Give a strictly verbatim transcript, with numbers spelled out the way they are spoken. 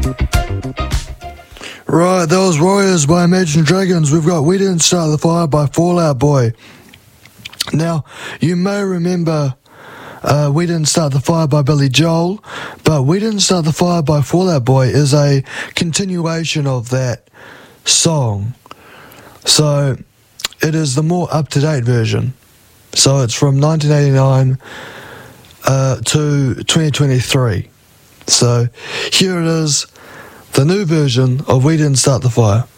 Right, that was Warriors by Imagine Dragons. We've got We Didn't Start the Fire by Fall Out Boy. Now, you may remember uh, We Didn't Start the Fire by Billy Joel, but We Didn't Start the Fire by Fall Out Boy is a continuation of that song. So, it is the more up-to-date version. So, it's from nineteen eighty-nine uh, to twenty twenty-three. So, here it is. The new version of We Didn't Start the Fire.